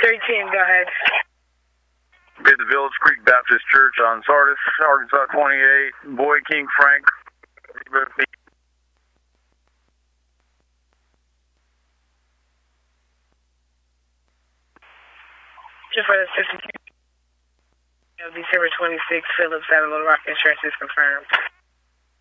310, go ahead. Be at the Village Creek Baptist Church on Sardis, Arkansas 28. Boy King Frank. Just for the December 26th, Phillips, Saddle Rock Insurance is confirmed.